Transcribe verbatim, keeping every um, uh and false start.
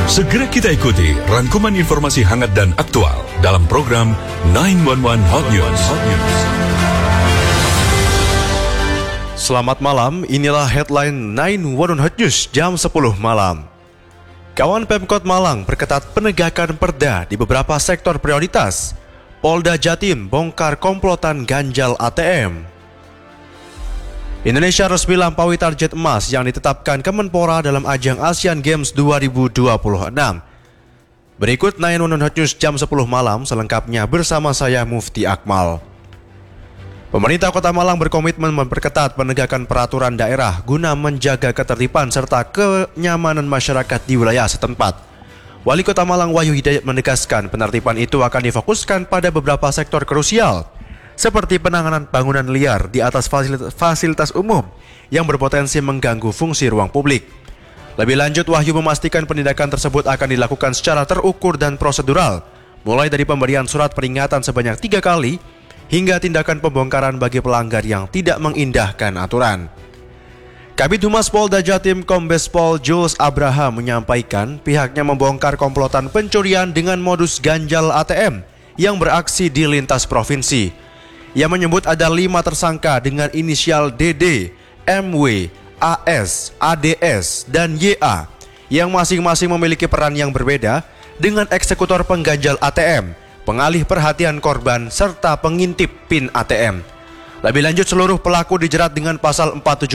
Segera kita ikuti rangkuman informasi hangat dan aktual dalam program sembilan satu satu Hot News. Selamat malam, inilah headline sembilan satu satu Hot News jam sepuluh malam. Kawan Pemkot Malang perketat penegakan perda di beberapa sektor prioritas. Polda Jatim bongkar komplotan ganjal A T M. Indonesia resmi lampaui target emas yang ditetapkan Kemenpora dalam ajang Asian Games dua ribu dua puluh enam. Berikut sembilan satu satu Hot News jam sepuluh malam selengkapnya bersama saya Mufti Akmal. Pemerintah Kota Malang berkomitmen memperketat penegakan peraturan daerah guna menjaga ketertiban serta kenyamanan masyarakat di wilayah setempat. Wali Kota Malang Wahyu Hidayat menegaskan penertiban itu akan difokuskan pada beberapa sektor krusial, seperti penanganan bangunan liar di atas fasilitas, fasilitas umum yang berpotensi mengganggu fungsi ruang publik. Lebih lanjut, Wahyu memastikan penindakan tersebut akan dilakukan secara terukur dan prosedural, mulai dari pemberian surat peringatan sebanyak tiga kali, hingga tindakan pembongkaran bagi pelanggar yang tidak mengindahkan aturan. Kabid Humas Polda Jatim Kombes Pol Jules Abraham menyampaikan pihaknya membongkar komplotan pencurian dengan modus ganjal A T M yang beraksi di lintas provinsi. Ia menyebut ada lima tersangka dengan inisial D D, M W, A S, A D S, dan Y A yang masing-masing memiliki peran yang berbeda dengan eksekutor pengganjal A T M, pengalih perhatian korban, serta pengintip PIN A T M. Lebih lanjut, seluruh pelaku dijerat dengan pasal empat puluh tujuh